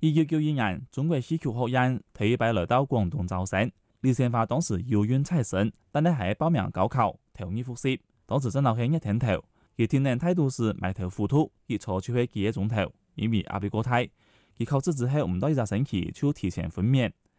1992年，中國戲曲學院第一批來到廣東招生。李先發當時有緣采生，但係喺報名高考，投入複習。當時真係係一天頭，而天然態度是埋頭糊塗，而錯就係幾個鐘頭，因為壓力過大。佢考試之後唔到1個星期就提前分娩。